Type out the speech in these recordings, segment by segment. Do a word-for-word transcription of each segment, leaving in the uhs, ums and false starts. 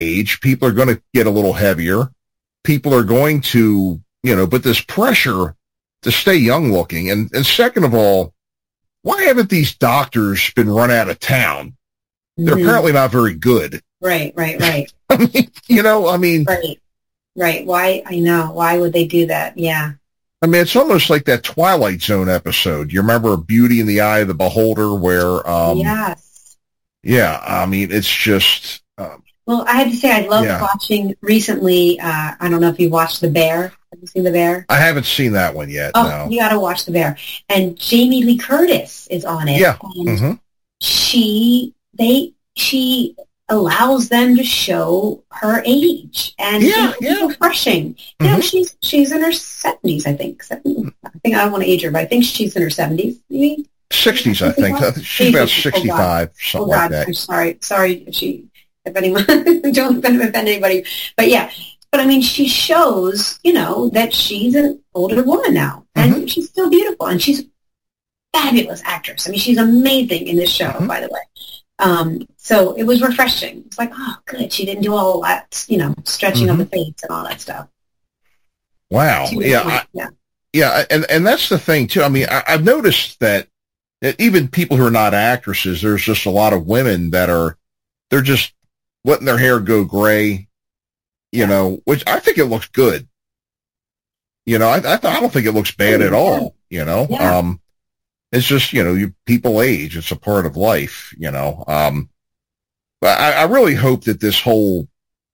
age, people are going to get a little heavier. People are going to, you know, but this pressure to stay young looking. And, and second of all, why haven't these doctors been run out of town? They're mm-hmm. apparently not very good. Right, right, right. I mean, you know, I mean. Right, right. Why, I know. Why would they do that? Yeah. I mean, it's almost like that Twilight Zone episode. You remember Beauty in the Eye of the Beholder where. Um, yes. Yeah, I mean, it's just. Um, well, I had to say, I loved yeah. watching recently. Uh, I don't know if you watched The Bear. Have you seen The Bear? I haven't seen that one yet. Oh, no. You got to watch The Bear. And Jamie Lee Curtis is on it. Yeah. And mm-hmm. she, they, she allows them to show her age, and yeah, it's yeah. refreshing. Mm-hmm. You know, she's she's in her seventies, I think. seventy, I think I don't want to age her, but I think she's in her seventies, maybe. Sixties, I think. She's about sixty-five, oh, something oh, God. like that. I'm sorry, sorry if she, if anyone, don't offend anybody, but yeah. But I mean, she shows, you know, that she's an older woman now, and mm-hmm. she's still beautiful, and she's a fabulous actress. I mean, she's amazing in this show, mm-hmm. by the way. Um, so it was refreshing. It's like, oh, good. She didn't do all that, you know, stretching mm-hmm. of the face and all that stuff. Wow. Yeah. I, yeah. Yeah. And, and that's the thing too. I mean, I, I've noticed that, that even people who are not actresses, there's just a lot of women that are, they're just letting their hair go gray, you yeah. know, which I think it looks good. You know, I, I, I don't think it looks bad oh, at yeah. all, you know, yeah. um, it's just, you know, you, people age. It's a part of life, you know. Um, but I, I really hope that this whole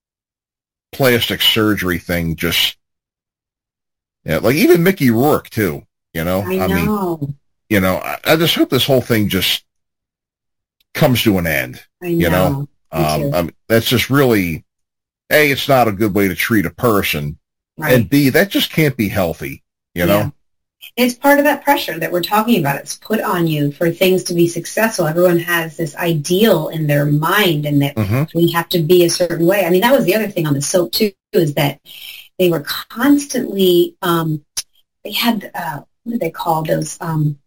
plastic surgery thing just, yeah, like even Mickey Rourke too, you know. I, I know. mean, you know, I, I just hope this whole thing just comes to an end. I know. You know, um, I mean, that's just really, A, it's not a good way to treat a person, right. and B, that just can't be healthy, you yeah. know. It's part of that pressure that we're talking about. It's put on you for things to be successful. Everyone has this ideal in their mind, and that mm-hmm. we have to be a certain way. I mean, that was the other thing on the soap, too, is that they were constantly, um, they had, uh, what do they call those, um,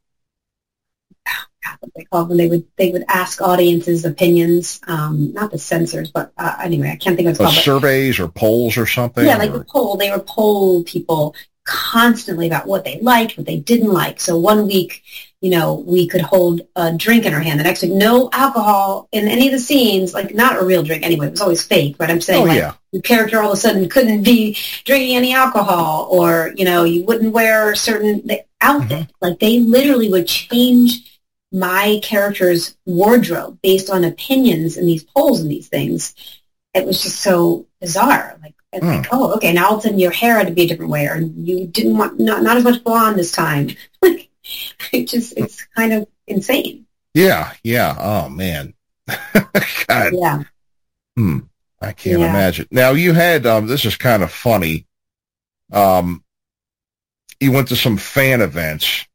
God, what they call them? They would, they would ask audiences opinions, um, not the censors, but uh, anyway, I can't think of what it's called. Surveys or polls or something? Yeah, like or? a poll. They would poll people constantly about what they liked, what they didn't like. So one week, you know, we could hold a drink in our hand. The next week, no alcohol in any of the scenes, like not a real drink anyway. It was always fake, but I'm saying oh, like yeah. the character all of a sudden couldn't be drinking any alcohol, or, you know, you wouldn't wear a certain outfit. Mm-hmm. Like they literally would change my character's wardrobe based on opinions in these polls and these things. It was just so bizarre. Like, it's mm. like, oh, okay, now all of a sudden your hair had to be a different way, or you didn't want, not, not as much blonde this time. Like, it just, it's kind of insane. Yeah, yeah. Oh, man. God. Yeah. Hmm. I can't yeah. imagine. Now, you had, um, this is kind of funny. Um, you went to some fan events,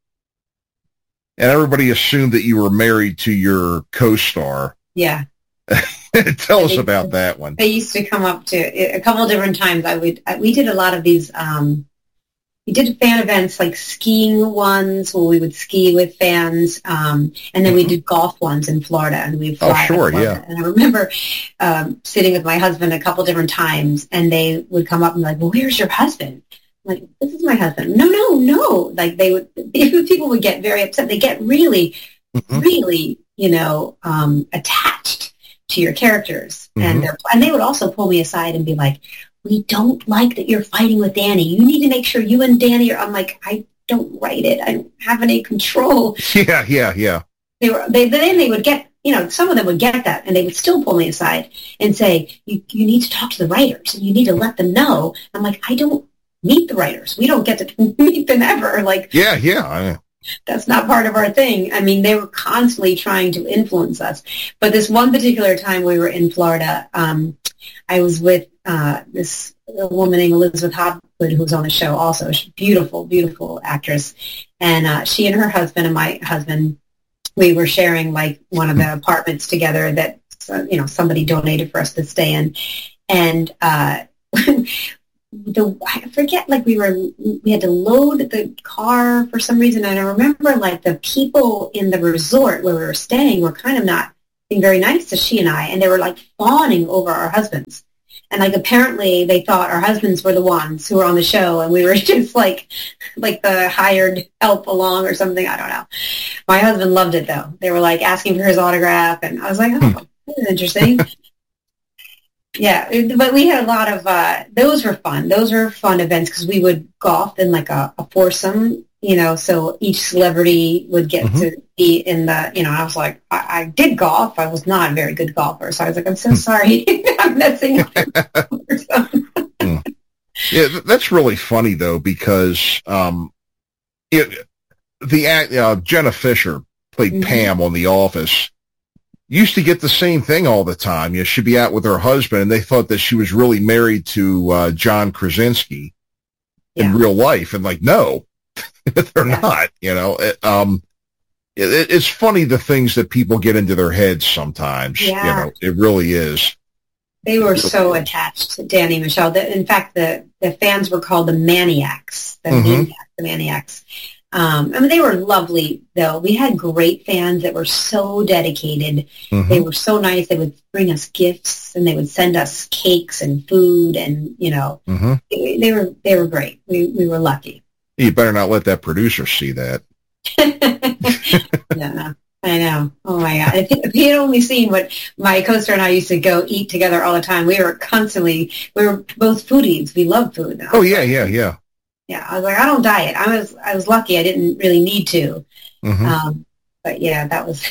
and everybody assumed that you were married to your co-star. Yeah. Tell us about that one. They used to come up to a couple of different times. I would, I, we did a lot of these, um, we did fan events like skiing ones where we would ski with fans. Um, and then mm-hmm. we did golf ones in Florida, and we'd fly. Oh, sure. Yeah. And I remember, um, sitting with my husband a couple different times, and they would come up and be like, well, where's your husband? I'm like, this is my husband. No, no, no. Like they would, people would get very upset. They get really, mm-hmm. really, you know, um, attached to your characters. Mm-hmm. And they're, and they would also pull me aside and be like, we don't like that you're fighting with Danny. You need to make sure you and Danny are, I'm like, I don't write it. I don't have any control. Yeah, yeah, yeah. They were, they, then they would get, you know, some of them would get that, and they would still pull me aside and say, you, you need to talk to the writers, and you need to let them know. I'm like, I don't meet the writers. We don't get to meet them ever. Like, yeah, yeah. I... That's not part of our thing. I mean, they were constantly trying to influence us. But this one particular time we were in Florida, um, I was with uh, this woman named Elizabeth Hopwood, who was on the show also. She's a beautiful, beautiful actress. And uh, she and her husband and my husband, we were sharing like one of the apartments together that, uh, you know, somebody donated for us to stay in. And uh The, I forget, like we were, we had to load the car for some reason, and I remember like the people in the resort where we were staying were kind of not being very nice to she and I, and they were like fawning over our husbands. And like apparently they thought our husbands were the ones who were on the show, and we were just like like the hired help along or something. I don't know. My husband loved it though. They were like asking for his autograph, and I was like, oh, this is interesting. Yeah, but we had a lot of uh, those were fun. Those were fun events because we would golf in like a, a foursome. You know, so each celebrity would get mm-hmm. to be in the, you know, I was like, I, I did golf. I was not a very good golfer. So I was like, I'm so sorry. I'm messing up. mm. Yeah, that's really funny, though, because um, it, the uh, Jenna Fisher played mm-hmm. Pam on The Office. Used to get the same thing all the time. You know, she'd be out with her husband, and they thought that she was really married to uh, John Krasinski yeah. in real life. And like, no. They're yeah. not, you know. It, um, it, it's funny the things that people get into their heads sometimes. Yeah. You know, it really is. They were so attached to Danny and Michelle. The, in fact, the, the fans were called the Maniacs. The mm-hmm. Maniacs. The Maniacs. Um, I mean, they were lovely, though. We had great fans that were so dedicated. Mm-hmm. They were so nice. They would bring us gifts, and they would send us cakes and food, and you know, mm-hmm. they, they were they were great. We we were lucky. You better not let that producer see that. Yeah, I know. Oh, my God. If, if he had only seen what my co-star and I used to go eat together all the time, we were constantly, we were both foodies. We love food. Oh, yeah, yeah, yeah. Yeah, I was like, I don't diet. I was I was lucky. I didn't really need to. Mm-hmm. Um, but, yeah, that was...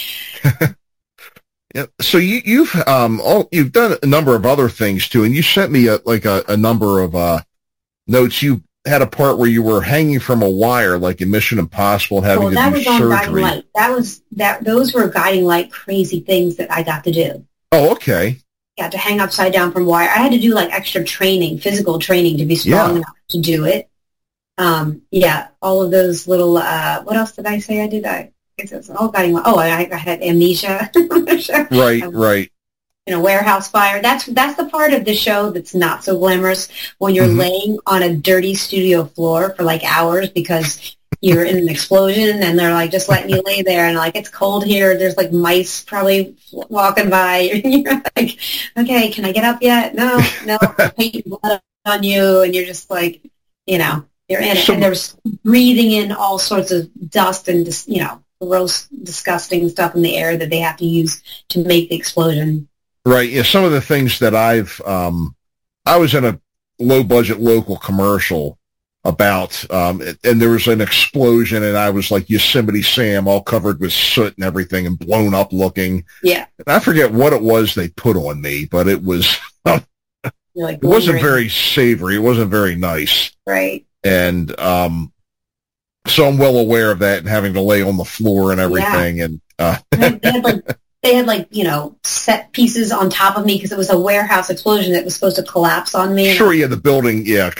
Yeah, so you, you've um all, you've done a number of other things, too, and you sent me, a, like, a, a number of uh, notes. You had a part where you were hanging from a wire, like in Mission Impossible, having oh, to do surgery. That was on Guiding Light. That was that. Those were Guiding Light crazy things that I got to do. Oh, okay. Got to hang upside down from wire. I had to do like extra training, physical training, to be strong yeah. enough to do it. Um, yeah, all of those little. Uh, what else did I say I did? I guess it was all Guiding Light. Oh, I, I had amnesia. Right, um, right. In a warehouse fire. That's that's the part of the show that's not so glamorous, when you're mm-hmm. laying on a dirty studio floor for like hours because you're in an explosion, and they're like just letting you lay there, and like it's cold here. There's like mice probably walking by. You're like, okay, can I get up yet? No, no. Paint blood on you, and you're just like, you know, you're in it, and there's breathing in all sorts of dust and just, you know, gross, disgusting stuff in the air that they have to use to make the explosion. Right. Yeah. Some of the things that I've, um, I was in a low budget local commercial about, um, and there was an explosion, and I was like Yosemite Sam, all covered with soot and everything and blown up looking. Yeah. And I forget what it was they put on me, but it was, like it wasn't very savory. It wasn't very nice. Right. And, um, so I'm well aware of that, and having to lay on the floor and everything. Yeah. And, uh, they had like, They had, like, you know, set pieces on top of me because it was a warehouse explosion that was supposed to collapse on me. Sure, yeah, the building, yeah.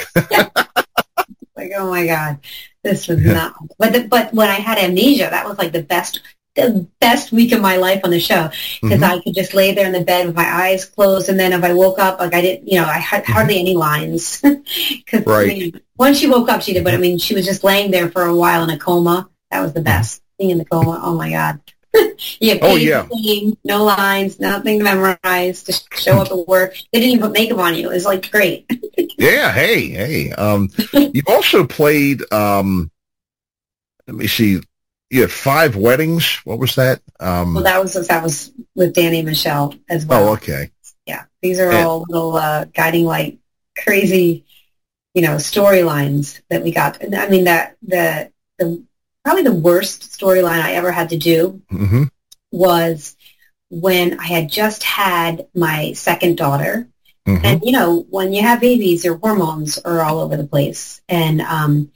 Like, oh, my God, this was not. But the, but when I had amnesia, that was, like, the best the best week of my life on the show, because mm-hmm. I could just lay there in the bed with my eyes closed, and then if I woke up, like, I didn't, you know, I had hardly any lines. Cause, right. I mean, once she woke up, she did, but, I mean, she was just laying there for a while in a coma. That was the best. Being in the coma, oh, my God. Yeah, oh, yeah. Clean, no lines, nothing to memorize, just show up at work. They didn't even put makeup on you. It was like great. Yeah, hey, hey. Um, you've also played, um, let me see, you had Five Weddings. What was that? Um, well, that was that was with Danny and Michelle as well. Oh, okay. Yeah, these are and, all little uh, Guiding Light, crazy, you know, storylines that we got. I mean, that the the. Probably the worst storyline I ever had to do mm-hmm. was when I had just had my second daughter. Mm-hmm. And, you know, when you have babies, your hormones are all over the place. And um,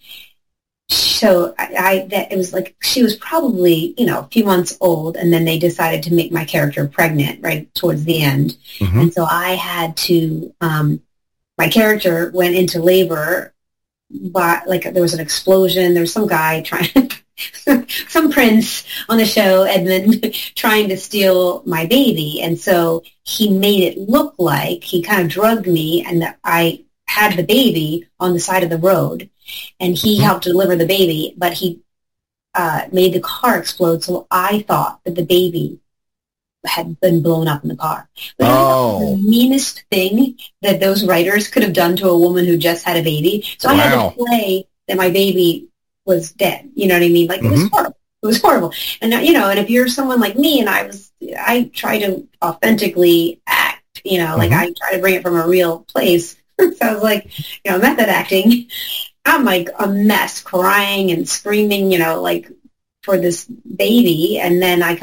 so I, I that it was like she was probably, you know, a few months old, and then they decided to make my character pregnant right towards the end. Mm-hmm. And so I had to, um, my character went into labor. But like there was an explosion. There was some guy trying, some prince on the show, Edmund, trying to steal my baby, and so he made it look like he kind of drugged me, and that I had the baby on the side of the road, and he mm-hmm. helped deliver the baby, but he uh, made the car explode. So I thought that the baby had been blown up in the car. But oh. the meanest thing that those writers could have done to a woman who just had a baby. So wow. I had to play that my baby was dead. You know what I mean? Like, mm-hmm. it was horrible. It was horrible. And, you know, and if you're someone like me, and I was, I try to authentically act, you know, like mm-hmm. I try to bring it from a real place. So I was like, you know, method acting. I'm like a mess, crying and screaming, you know, like for this baby. And then I